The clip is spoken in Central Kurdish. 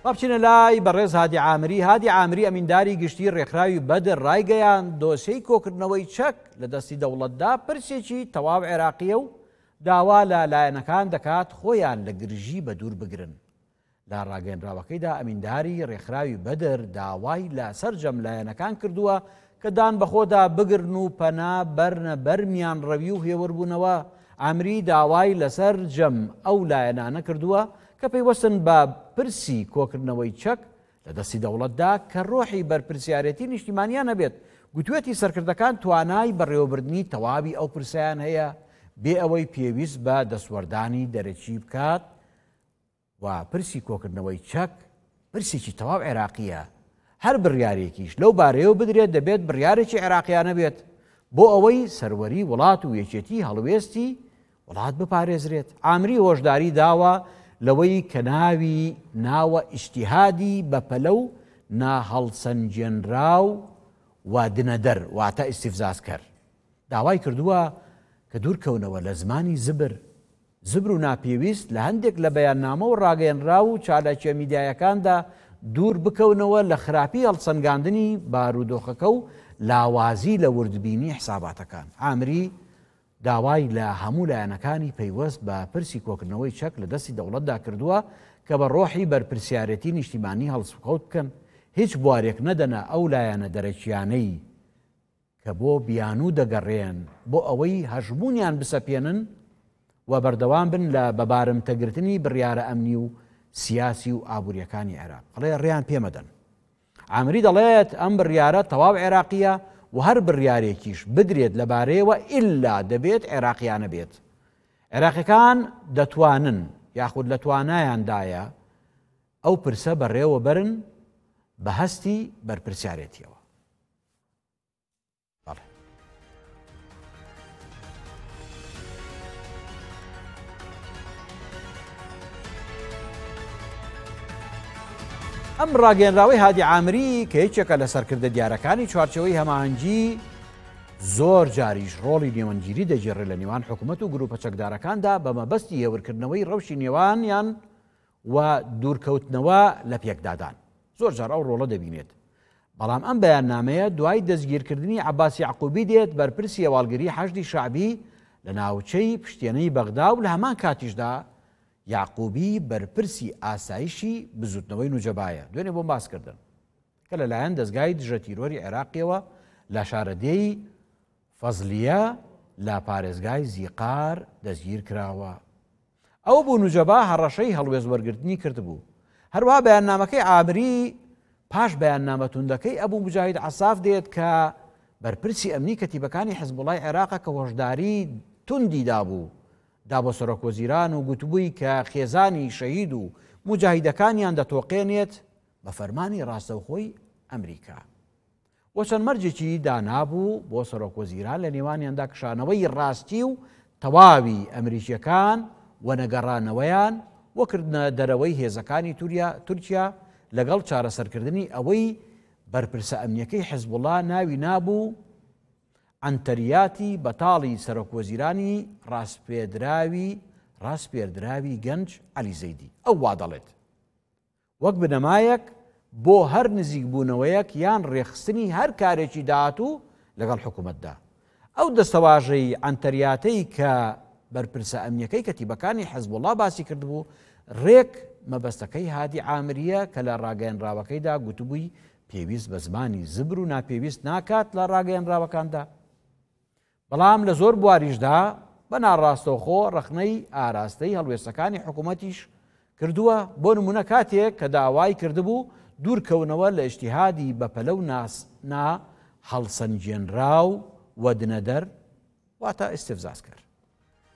بچینە لای بەڕێز هادی عامری. هادی عامری ئەمینداری گشتی ڕێکخراوی بەدر ڕایگەیان دۆسەی کۆکردنەوەی چەک لە دەستی دەوڵەتدا پرسێکی تەواو عێراقیە و داوا لە لایەنەکان دەکات خۆیان لە گرژی بە دوور بگرن. لە ڕاگەیەنراوەکەیدا ئەمینداری ڕێکخراوی بەدر داوای لە سەرجەم لایەنەکان کردووە کە دان بەخۆدا بگرن و پەنا بەرنە بەرمیان ڕەوی و هێوەربوونەوە. ئامری داوای لەسەر جەم ئەو لایەنانە کردووە کە پەیوەستن بە پرسی کۆکردنەوەی چەک لە دەستی دەوڵەتدا کە ڕۆحی بەرپرسیارەتی نیشتیمانیان نەبێت. گوتوێتی سەرکردەکان توانای بەڕێوەبردننی تەواوی ئەو پرسیان هەیە بێ ئەوەی پێویست بە دەسوەردانی دەرەکی بکات و پرسی کۆکردنەوەی چەک پرسێکی تەواو عێراقیە. هەر بڕیارێکیش لەو بارەیەوە بدرێت دەبێت بڕیارێکی عێراقیانە بێت بۆ ئەوەی سەروەری وڵات و یەکێتی هەڵوێستی وڵات بپارێزرێت. عامری هۆشداری داوە لەوەی کە ناوە ئیجتیهادی بەپەلە و ناهەڵسەنگێنراو و دنەدەر واتە ئیستیفزازکەر داوای کردووە کە دوورکەونەوە لە زمانی زبر و ناپێویست لە هەندێک لە بەیاننامە و ڕاگەیەنرا و چالاکیە میدیایەکاندا دوور بکەونەوە لە خراپی هەڵسەنگاندنی بارودۆخەکە و لاوازی لە وردبینی حساباتەکان. عامری داوای لە هەموو لایەنەکانی پەیوەست بە پرسی کۆکردنەوەی چەک لە دەستی دەوڵەتدا کردووە کە بە ڕۆحی بەرپرسیارەتی نیشتیمانی هەڵسوکەوت بکەن، هیچ بوارێک نەدەنە ئەو لایەنە دەرەکیانەی کە بۆ بیانوو دەگەڕێن بۆ ئەوەی هەژبوونیان بسەپێنن و بەردەوام بن لە بەبارمتەگرتنی بڕیارە ئەمنی و سیاسی و ئابوووریەکانی عێراق. دەڵێ ڕێیان پێمەدەن. عامری دەڵێت ئەم بڕیارە تەواو عێراقیە و هەر بڕیارێکیش بدرێت لەبارەیەوە ئیلا دەبێت عێراقیانە بێت. عێراقیەکان دەتوانن یاخود لە توانایاندایە ئەو پرسە بەڕێوە بەرن بە هەستی بەرپرسیارەتیەوە. ئەم ڕاگەیەنراوەی هادی عامری کە یەکێکە لە سەرکردە دیارەکانی چوارچەوەی هەماهەنگی زۆر جاریش ڕۆڵی نێوەنگیری دەگێڕێت لە نێوان حکوومەت و گروپە چەکدارەکاندا بە مەبەستی هێورکردنەوەی ڕەوشی نێوانیان و دوورکەوتنەوە لە پێکدادان. زۆر جار ئەو ڕۆڵە دەبینێت. بەڵام ئەم بەیاننامەیە دوای دەستگیرکردنی عەباس یەعقوبی دێت بەرپرسی هێواڵگەری حەشدی شەعبی لە ناوچەی پشتێنەی بەغدا و لە هەمان کاتیشدا یعقوبی بەرپرسی ئاسایشی بزوتنەوەی نوجەبایە. دوێنێ بۆم باسکردن کە لەلایەن دەستگای دژە تیرۆری عێراقیەوە لە شارەدەی فەزلیە لە پارێزگای زیقار دەستگیر کراوە. ئەو بوو نوجەبا هەڕەشەی هەڵوێز وەرگرتنی کردبوو. هەروەها بەیاننامەکەی عامری پاش بەیاننامە توندەکەی ئەبوو مجاهید عەساف دێت کە بەرپرسی ئەمنی کەتیبەکانی حیزبوڵای عێراقە کە هۆشداری توندی دابوو دا بۆ سەرۆکوەزیران و گوتبووی کە خێزانی شەهید و مجاهیدەکانیان دەتۆقێنێت بە فەرمانی ڕاستەوخۆی ئەمریکا. وە چەند مەرجێکی دانابوو بۆ سەرۆکوەزیران لە نێوانیاندا کشانەوەی ڕاستی و تەواوی ئەمریکیەکان و نەگەڕانەوەیان وەکردنە دەرەوەی هێزەکانی تورکیا لەگەڵ چارەسەرکردنی ئەوەی بەرپرسە ئەمنیەکەی حیزبوڵا ناوی نابوو ئەنتەریاتی بەتاڵی سەرۆکوەزیرانی ڕاستپێردراوی گەنج عەلی زەیدی. ئەو وا دەڵێت وەک بنەمایەک بۆ هەر نزیک بوونەوەیەک یان ڕێخستنی هەر کارێکی داهاتوو لەگەڵ حکوومەتدا. ئەو دەستەواژەی ئەنتەریاتەی کە بەرپرسە ئەمنیەکەی کەتیبەکانی حیزبوڵا باسی کردبوو ڕێک مەبەستەکەی هادی عامریە کە لە ڕاگەیەنراوەکەیدا گوتبووی پێویست بە زمانی زبر و ناپێویست ناکات لە ڕاگەیەنراوەکاندا. بەڵام لە زۆر بواریشدا بە ناڕاستەوخۆ ڕخنەی ئاراستەی هەڵوێستەکانی حکوومەتیش کردووە. بۆ نمونە کاتێک کە داوای کردبوو دوورکەونەوە لە ئیجتیهادی بەپەلە و نا هەڵسەنگێنراو و دنەدەر واتە ئیستیفزازکەر.